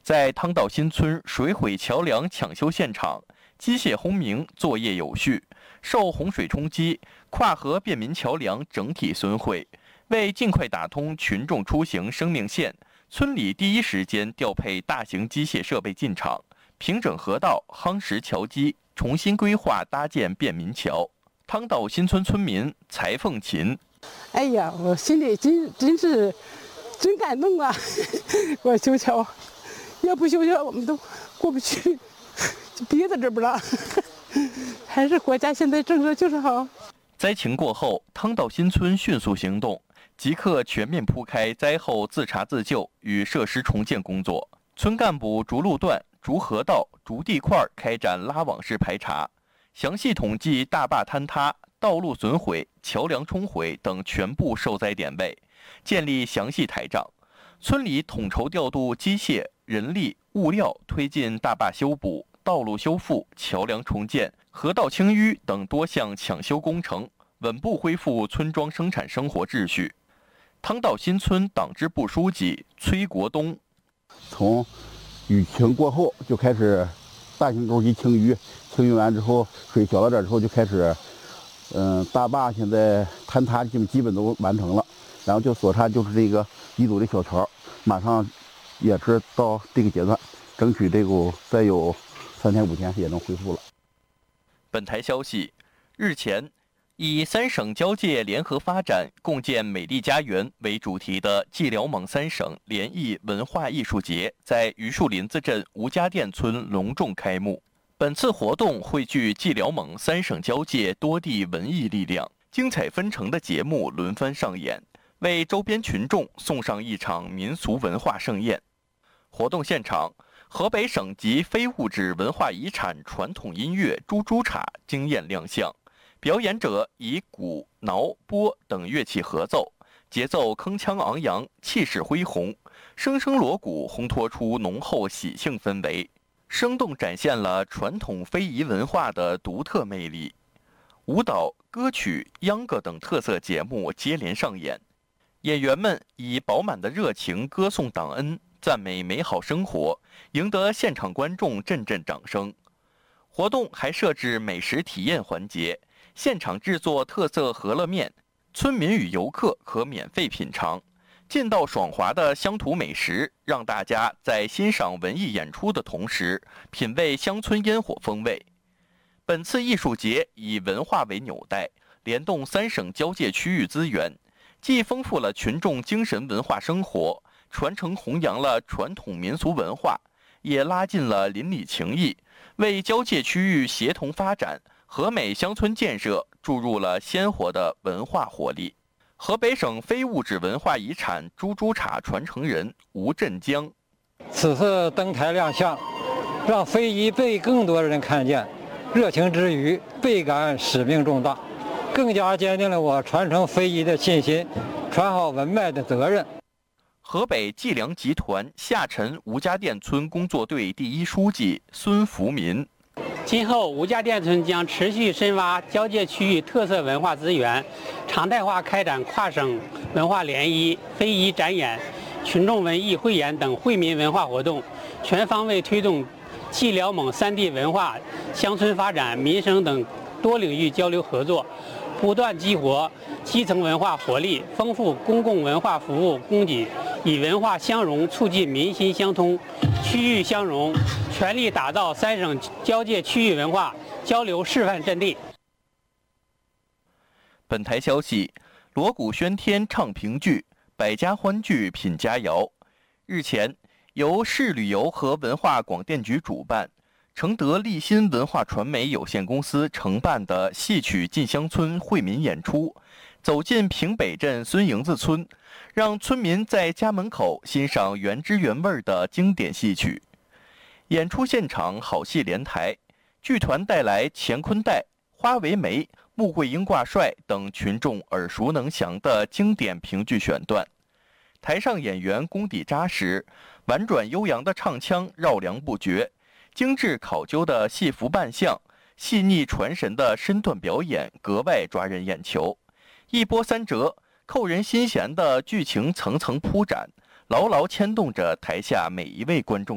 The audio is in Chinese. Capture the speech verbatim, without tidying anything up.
在汤道新村水毁桥梁抢修现场，机械轰鸣作业有序，受洪水冲击，跨河便民桥梁整体损毁。为尽快打通群众出行生命线，村里第一时间调配大型机械设备进场，平整河道、夯实桥基，重新规划搭建便民桥。汤道新村村民柴凤琴： 哎呀，我心里真真是真感动啊！我修桥，要不修桥我们都过不去，就憋在这不了。还是国家现在政策就是好。 灾情过后，汤道新村迅速行动，即刻全面铺开灾后自查自救与设施重建工作。村干部逐路段、逐河道、逐地块开展拉网式排查，详细统计大坝坍塌、道路损毁、桥梁冲毁等全部受灾点位，建立详细台账。村里统筹调度机械、人力、物料，推进大坝修补、道路修复、桥梁重建、河道清淤等多项抢修工程，稳步恢复村庄生产生活秩序。汤道新村党支部书记崔国东： 从雨情过后就开始大型沟基清淤，清淤完之后，水小了点之后就开始，嗯、呃，大坝现在坍塌基本基本都完成了，然后就所差就是这个一组的小桥，马上也是到这个阶段，争取这个再有三天五天也能恢复了。 本台消息，日前，以三省交界联合发展、共建美丽家园为主题的蓟辽蒙三省联谊文化艺术节在榆树林子镇吴家店村隆重开幕。本次活动汇聚蓟辽蒙三省交界多地文艺力量，精彩纷呈的节目轮番上演，为周边群众送上一场民俗文化盛宴。活动现场，河北省级非物质文化遗产传统音乐猪猪茶惊艳亮相，表演者以鼓、铙、拨等乐器合奏，节奏铿锵昂扬，气势恢宏，声声锣鼓烘托出浓厚喜庆氛围，生动展现了传统非遗文化的独特魅力。舞蹈、歌曲、秧歌等特色节目接连上演，演员们以饱满的热情歌颂党恩，赞美美好生活，赢得现场观众阵阵掌声。活动还设置美食体验环节，现场制作特色饸饹面，村民与游客可免费品尝。劲道爽滑的乡土美食，让大家在欣赏文艺演出的同时，品味乡村烟火风味。本次艺术节以文化为纽带，联动三省交界区域资源，既丰富了群众精神文化生活，传承弘扬了传统民俗文化，也拉近了邻里情谊，为交界区域协同发展、和美乡村建设注入了鲜活的文化活力。河北省非物质文化遗产猪猪茶传承人吴振江： 此次登台亮相，让非遗被更多人看见，热情之余倍感使命重大，更加坚定了我传承非遗的信心，传好文脉的责任。 河北计量集团下沉吴家店村工作队第一书记孙福民： 今后吴家店村将持续深挖交界区域特色文化资源，常态化开展跨省文化联谊、非遗展演、群众文艺汇演等惠民文化活动，全方位推动蓟辽蒙三地文化、乡村发展、民生等多领域交流合作，不断激活基层文化活力，丰富公共文化服务供给，以文化相融促进民心相通、区域相融，全力打造三省交界区域文化交流示范阵地。 本台消息，锣鼓喧天唱评剧，百家欢聚品佳肴。日前，由市旅游和文化广电局主办，承德立新文化传媒有限公司承办的戏曲进乡村惠民演出，走进平北镇孙营子村，让村民在家门口欣赏原汁原味的经典戏曲。演出现场好戏连台，剧团带来乾坤带、花为媒、穆桂英挂帅等群众耳熟能详的经典评剧选段。台上演员功底扎实，婉转悠扬的唱腔绕梁不绝，精致考究的戏服扮相，细腻传神的身段表演格外抓人眼球。一波三折、扣人心弦的剧情层层铺展，牢牢牵动着台下每一位观众。